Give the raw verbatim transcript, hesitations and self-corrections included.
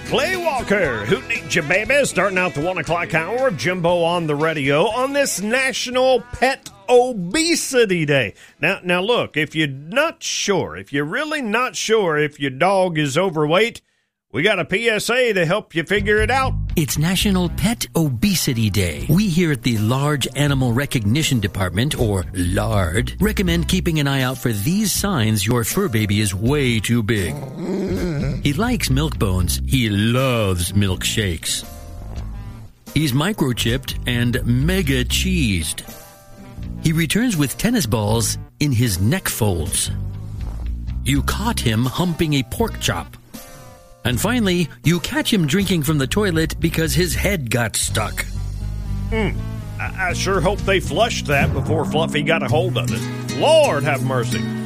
Clay Walker, Who Needs You Baby, starting out the one o'clock hour of Jimbo on the radio on this National Pet Obesity Day. Now, now look, if you're not sure, if you're really not sure if your dog is overweight, we got a P S A to help you figure it out. It's National Pet Obesity Day. We here at the Large Animal Recognition Department, or LARD, recommend keeping an eye out for these signs your fur baby is way too big. He likes milk bones. He loves milkshakes. He's microchipped and mega cheesed. He returns with tennis balls in his neck folds. You caught him humping a pork chop. And finally, you catch him drinking from the toilet because his head got stuck. Hmm. I, I sure hope they flushed that before Fluffy got a hold of it. Lord have mercy.